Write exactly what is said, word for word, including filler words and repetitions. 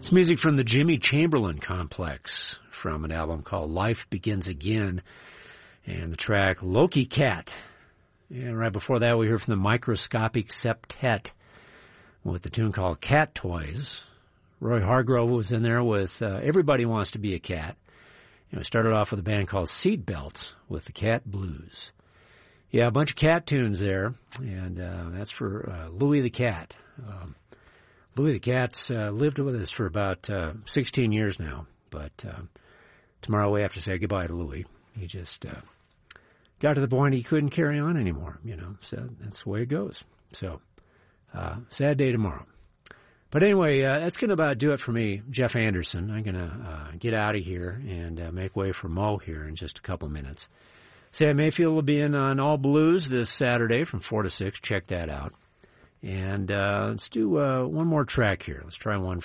It's music from the Jimmy Chamberlin Complex from an album called Life Begins Again, and the track Loki Cat. And right before that, we heard from the Microscopic Septet with the tune called Cat Toys. Roy Hargrove was in there with uh, Everybody Wants to Be a Cat. And we started off with a band called Seat Belts with the Cat Blues. Yeah, a bunch of cat tunes there, and uh, that's for uh, Louie the Cat. Um, Louie the Cat's uh, lived with us for about uh, sixteen years now, but uh, tomorrow we have to say goodbye to Louie. He just uh, got to the point he couldn't carry on anymore, you know, so that's the way it goes. So, uh, sad day tomorrow. But anyway, uh, that's going to about do it for me, Jeff Anderson. I'm going to uh, get out of here and uh, make way for Mo here in just a couple minutes. Sam Mayfield will be in on All Blues this Saturday from four to six. Check that out. And uh, let's do uh, one more track here. Let's try one